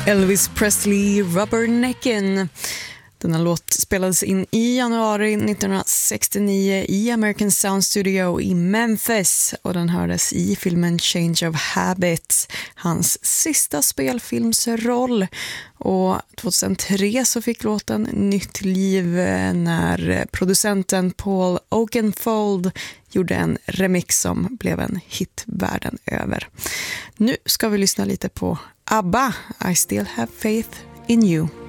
Elvis Presley, Rubberneckin'. Denna låt spelades in i januari 1969 i American Sound Studio i Memphis och den hördes i filmen Change of Habits, hans sista spelfilmsroll. Och 2003 så fick låten nytt liv när producenten Paul Oakenfold gjorde en remix som blev en hit världen över. Nu ska vi lyssna lite på ABBA, I Still Have Faith in You.